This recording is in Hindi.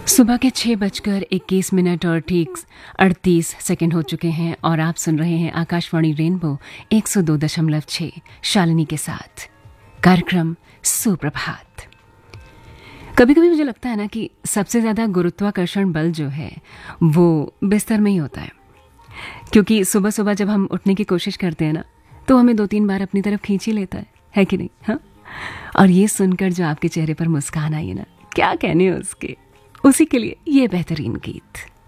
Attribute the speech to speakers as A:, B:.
A: सुबह के 6:21 और ठीक 38 सेकंड हो चुके हैं और आप सुन रहे हैं आकाशवाणी रेनबो 102.6 शालिनी के साथ कार्यक्रम सुप्रभात। कभी कभी मुझे लगता है ना कि सबसे ज़्यादा गुरुत्वाकर्षण बल जो है वो बिस्तर में ही होता है, क्योंकि सुबह सुबह जब हम उठने की कोशिश करते हैं ना तो हमें 2-3 बार अपनी तरफ खींच ही लेता है कि नहीं? हाँ। और ये सुनकर जो आपके चेहरे पर मुस्कान आई है ना, क्या कहने उसके, उसी के लिए ये बेहतरीन गीत।